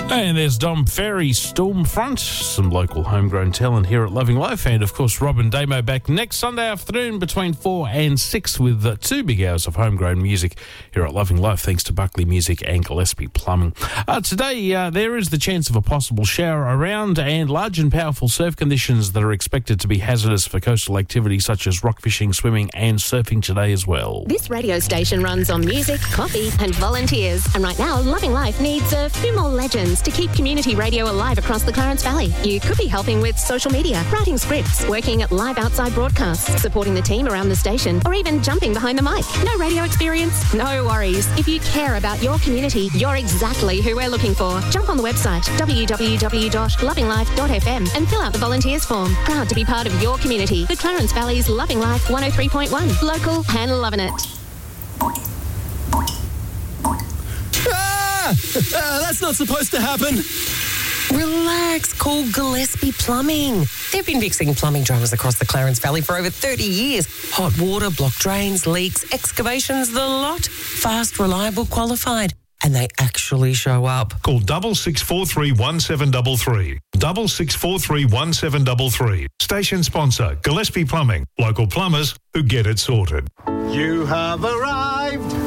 And there's Dom Ferry, Stormfront, some local homegrown talent here at Loving Life. And, of course, Robin Damo back next Sunday afternoon between 4 and 6 with 2 big hours of homegrown music here at Loving Life, thanks to Buckley Music and Gillespie Plumbing. Today, there is the chance of a possible shower around and large and powerful surf conditions that are expected to be hazardous for coastal activities such as rock fishing, swimming and surfing today as well. This radio station runs on music, coffee and volunteers. And right now, Loving Life needs a few more legends to keep community radio alive across the Clarence Valley. You could be helping with social media, writing scripts, working at live outside broadcasts, supporting the team around the station, or even jumping behind the mic. No radio experience? No worries. If you care about your community, you're exactly who we're looking for. Jump on the website, www.lovinglife.fm, and fill out the volunteers form. Proud to be part of your community. The Clarence Valley's Loving Life 103.1. Local and loving it. That's not supposed to happen. Relax, call Gillespie Plumbing. They've been fixing plumbing dramas across the Clarence Valley for over 30 years. Hot water, blocked drains, leaks, excavations, the lot. Fast, reliable, qualified. And they actually show up. Call 6643 1733. 6643 1733. Station sponsor, Gillespie Plumbing. Local plumbers who get it sorted. You have arrived